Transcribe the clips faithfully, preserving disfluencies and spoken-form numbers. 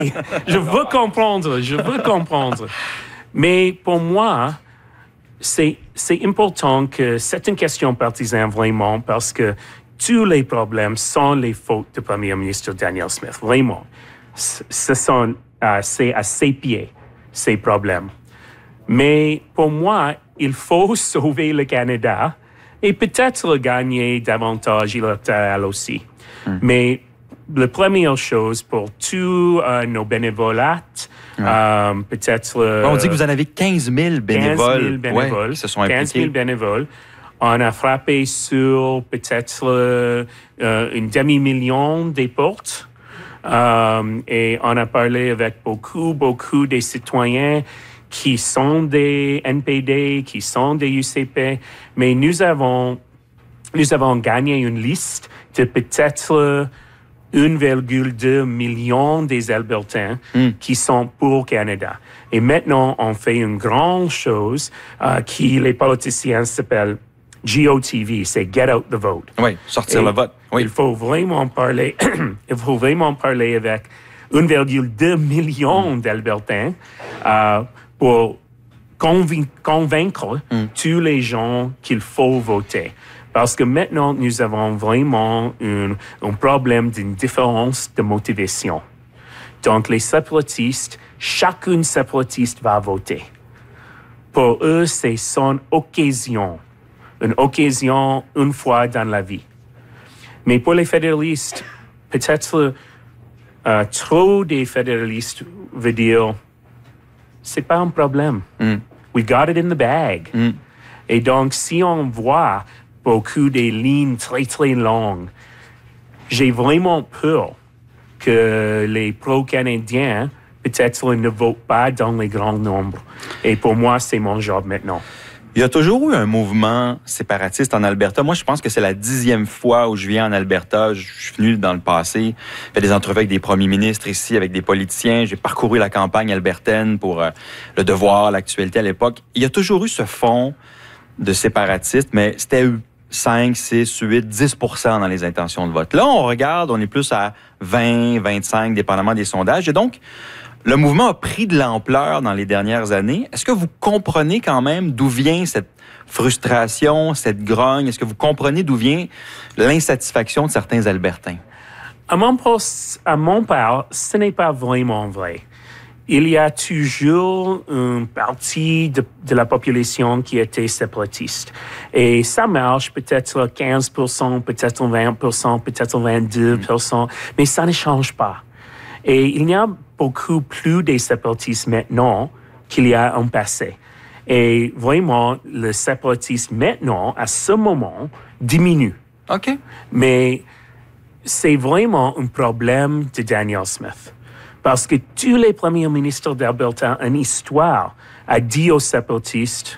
je veux comprendre, je veux comprendre. Mais pour moi, c'est, c'est important que c'est une question partisane vraiment parce que tous les problèmes sont les fautes du Premier ministre Danielle Smith. Vraiment. Ce sont, euh, c'est à ses pieds, ces problèmes. Mais pour moi, il faut sauver le Canada et peut-être gagner davantage électoral aussi. Mm. Mais la première chose pour tous euh, nos bénévolates, ouais. euh, peut-être... Euh, On dit que vous en avez quinze mille bénévoles. quinze mille bénévoles. Ouais, qui se sont impliqués. quinze mille bénévoles. On a frappé sur peut-être euh, une demi-million des portes. Euh, et on a parlé avec beaucoup, beaucoup des citoyens qui sont des N P D, qui sont des U C P. Mais nous avons, nous avons gagné une liste de peut-être un virgule deux million des Albertains mm. qui sont pour Canada. Et maintenant, on fait une grande chose euh, qui les politiciens s'appellent G O T V, c'est Get Out the Vote. Oui, sortir Et le vote. Oui. Il faut vraiment parler, il faut vraiment parler avec un virgule deux million mm. d'Albertains euh, pour conv- convaincre mm. tous les gens qu'il faut voter. Parce que maintenant, nous avons vraiment un, un problème d'une différence de motivation. Donc, les séparatistes, chacun séparatiste va voter. Pour eux, c'est son occasion. Une occasion une fois dans la vie. Mais pour les fédéralistes, peut-être euh, trop des fédéralistes veut dire c'est pas un problème. Mm. We got it in the bag. Mm. Et donc, si on voit beaucoup des lignes très, très longues, j'ai vraiment peur que les pro-Canadiens, peut-être, ne votent pas dans les grands nombres. Et pour moi, c'est mon job maintenant. Il y a toujours eu un mouvement séparatiste en Alberta. Moi, je pense que c'est la dixième fois où je viens en Alberta. Je suis venu dans le passé, fait des entrevues avec des premiers ministres ici, avec des politiciens. J'ai parcouru la campagne albertaine pour euh, Le Devoir, l'actualité à l'époque. Il y a toujours eu ce fond de séparatistes, mais c'était cinq, six, huit, dix pour cent dans les intentions de vote. Là, on regarde, on est plus à vingt, vingt-cinq, dépendamment des sondages. Et donc, le mouvement a pris de l'ampleur dans les dernières années. Est-ce que vous comprenez quand même d'où vient cette frustration, cette grogne? Est-ce que vous comprenez d'où vient l'insatisfaction de certains Albertains? À mon, poste, à mon part, ce n'est pas vraiment vrai. Il y a toujours une partie de, de la population qui était séparatiste. Et ça marche peut-être quinze pour cent, peut-être vingt pour cent, peut-être vingt-deux pour cent, mais ça ne change pas. Et il y a beaucoup plus de séparatistes maintenant qu'il y a en passé. Et vraiment, le séparatisme maintenant, à ce moment, diminue. OK. Mais c'est vraiment un problème de Danielle Smith. Parce que tous les premiers ministres d'Alberta en histoire ont dit aux séparatistes,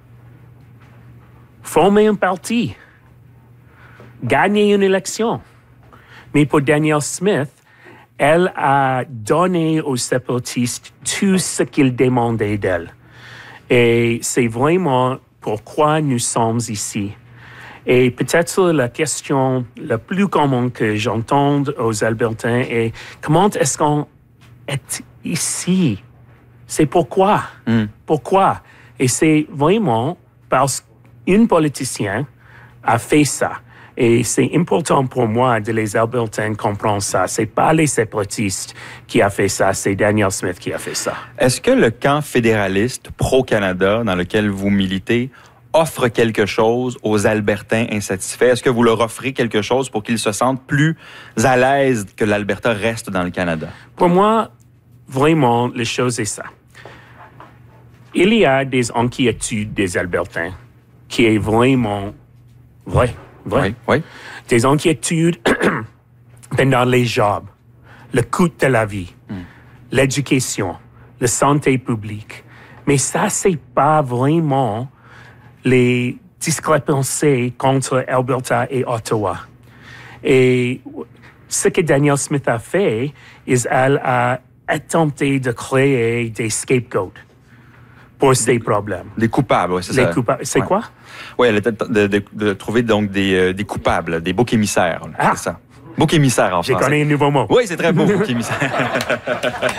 formez un parti, gagnez une élection. Mais pour Danielle Smith, elle a donné aux séparatistes tout ce qu'ils demandaient d'elle. Et c'est vraiment pourquoi nous sommes ici. Et peut-être la question la plus commune que j'entends aux Albertains est comment est-ce qu'on est ici? C'est pourquoi? Mm. Pourquoi? Et c'est vraiment parce qu'un politicien a fait ça. Et c'est important pour moi de les Albertains comprendre ça. C'est pas les séparatistes qui a fait ça, c'est Danielle Smith qui a fait ça. Est-ce que le camp fédéraliste pro-Canada dans lequel vous militez offre quelque chose aux Albertains insatisfaits? Est-ce que vous leur offrez quelque chose pour qu'ils se sentent plus à l'aise que l'Alberta reste dans le Canada? Pour moi, vraiment, la chose est ça. Il y a des inquiétudes des Albertains qui est vraiment vrai. Vrai. Oui, oui. Des inquiétudes pendant les jobs, le coût de la vie, mm. l'éducation, la santé publique. Mais ça, c'est pas vraiment les discrepancies contre Alberta et Ottawa. Et ce que Danielle Smith a fait, c'est qu'elle a tenté de créer des scapegoats pour ces problèmes. Des coupables, oui, c'est des ça. Coupables. C'est ouais. quoi? Oui, elle était de, de, de trouver donc des, euh, des coupables, des boucs émissaires. Ah. C'est ça. Bouc émissaire en J'ai français. connu un nouveau mot. Oui, c'est très beau, bouc émissaire.